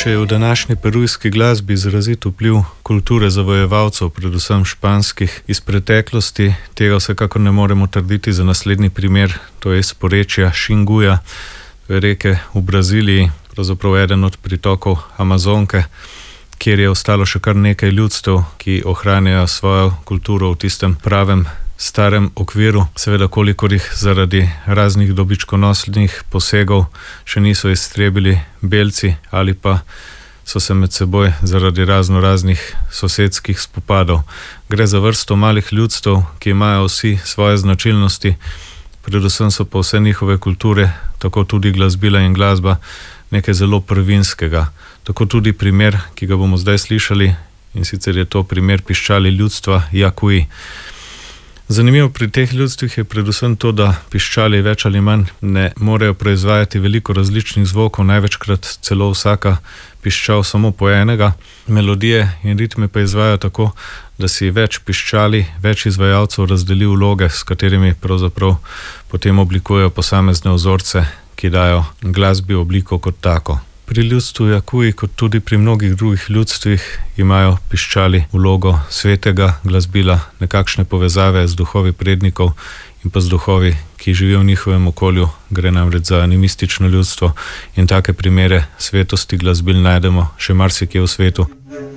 Če je v današnji perujski glasbi izrazit vpliv kulture zavojevalcev, predvsem španskih, iz preteklosti, tega vsekakor ne moremo trditi za naslednji primer, to je iz porečja Xinguja, reke v Braziliji, pravzaprav eden od pritokov Amazonke, kjer je ostalo še kar nekaj ljudstev, ki ohranjajo svojo kulturo v tistem pravem starem okviru, seveda kolikor jih zaradi raznih dobičkonosnih posegov še niso iztrebili belci ali pa so se med seboj zaradi raznih sosedskih spopadov. Gre za vrsto malih ljudstev, ki imajo vsi svoje značilnosti, predvsem so pa vse njihove kulture, tako tudi glasbila in glasba, nekaj zelo prvinskega. Tako tudi primer, ki ga bomo zdaj slišali, in sicer je to primer piščali ljudstva Yakuji. Zanimivo pri teh ljudstvih je predvsem to, da piščali več ali manj ne morejo proizvajati veliko različnih zvokov, največkrat celo vsaka piščal samo po enega. Melodije in ritme pa izvajajo tako, da si več piščali, več izvajalcev razdeli vloge, s katerimi pravzaprav potem oblikujejo posamezne vzorce, ki dajo glasbi obliko kot tako. Pri ljudstvu Yakuji, kot tudi pri mnogih drugih ljudstvih, imajo piščali vlogo svetega glasbila, nekakšne povezave z duhovi prednikov in pa z duhovi, ki živijo v njihovem okolju. Gre namreč za animistično ljudstvo in take primere svetosti glasbil najdemo še marsikje v svetu.